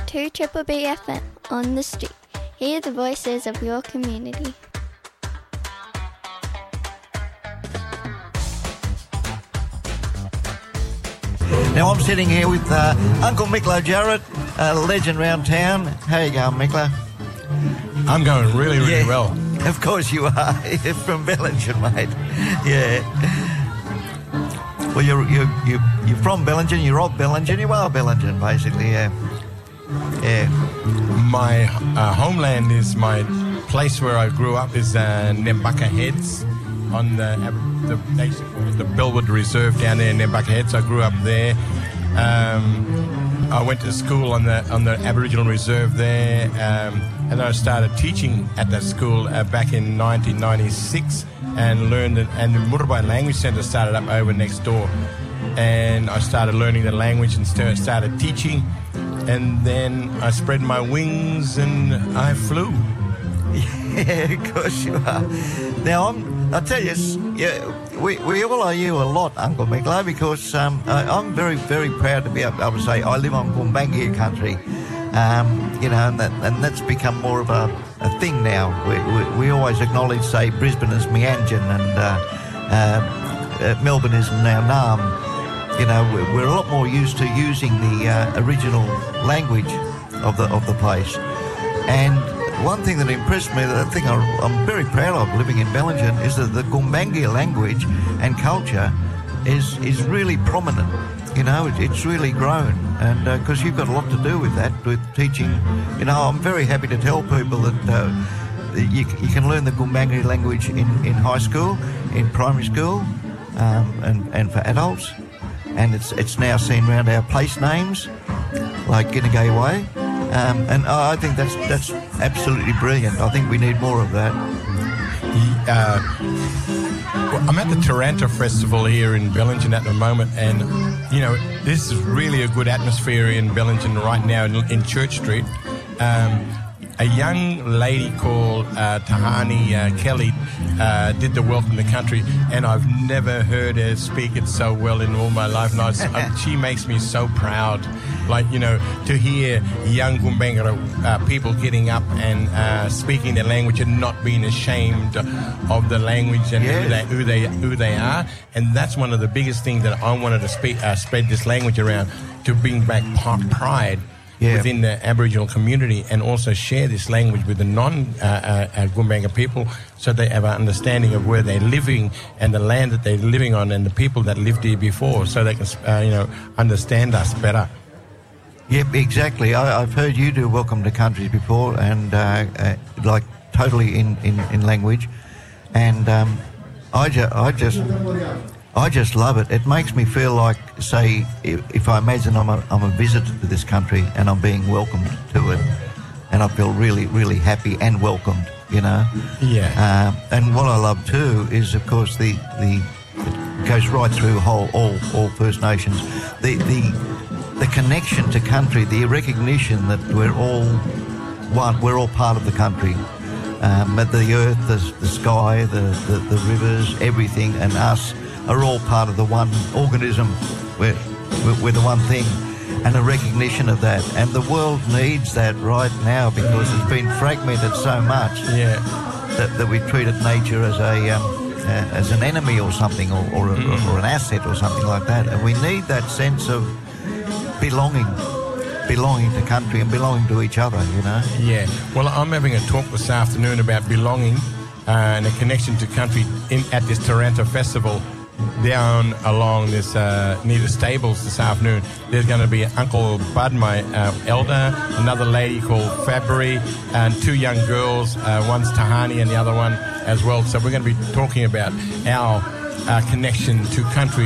to Triple B FM on the street. Hear the voices of your community. Now I'm sitting here with Uncle Micklo Jarrett, a legend round town. How you going, Micklo? I'm going really well. Of course you are. You're from Bellingen, mate. Yeah. Well, you're from Bellingen. You're of Bellingen. You are Bellingen, basically. Yeah. Yeah. My homeland is my place where I grew up is Nambucca Heads on the Bellwood Reserve down there in Nambucca Heads. I grew up there. I went to school on the Aboriginal Reserve there, and I started teaching at that school back in 1996, and learned and the Murray Language Centre started up over next door, and I started learning the language and started teaching, and then I spread my wings and I flew. Yeah, of course you are. Now I'll tell you, we all owe you a lot, Uncle Micklo, because I'm very, very proud to be able to say I live on Gumbaynggirr country, and that's become more of a thing now. We always acknowledge, say, Brisbane as Meanjin and Melbourne is now Naarm. You know, we're a lot more used to using the original language of the place, and one thing that impressed me, that I think I'm very proud of living in Bellingen, is that the Gumbaynggirr language and culture is really prominent. You know, it's really grown, and because you've got a lot to do with that, with teaching. You know, I'm very happy to tell people that you can learn the Gumbaynggirr language in high school, in primary school, and for adults, and it's now seen around our place names, like Ginnegay Way. And I think that's absolutely brilliant. I think we need more of that. I'm at the Taranto Festival here in Bellingen at the moment, and you know, this is really a good atmosphere in Bellingen right now in Church Street. A young lady called Tahani Kelly did the Welcome to Country, and I've never heard her speak it so well in all my life. And she makes me so proud. Like, you know, to hear young Gumbaynggirr people getting up and speaking their language and not being ashamed of the language and who they are. And that's one of the biggest things that I wanted to spread this language around, to bring back pride within the Aboriginal community, and also share this language with the non-Gumbaynggirr people, so they have an understanding of where they're living and the land that they're living on and the people that lived here before, so they can understand us better. Yep, exactly. I've heard you do Welcome to Countries before, and like totally in language, and I just love it. It makes me feel like, say, if I imagine I'm a visitor to this country and I'm being welcomed to it, and I feel really, really happy and welcomed, you know. Yeah. And what I love too is, of course, it goes right through all First Nations. The connection to country, the recognition that we're all one, we're all part of the country. The earth, the sky, the rivers, everything, and us are all part of the one organism. We're the one thing, and a recognition of that. And the world needs that right now, because it's been fragmented so much that we treated nature as an enemy or something, or an asset or something like that. And we need that sense of belonging to country and belonging to each other, you know. Yeah. Well, I'm having a talk this afternoon about belonging and a connection to country at this Taranto Festival down along this near the stables this afternoon. There's going to be Uncle Bud, my elder, another lady called Fabry, and two young girls. One's Tahani and the other one as well. So we're going to be talking about our connection to country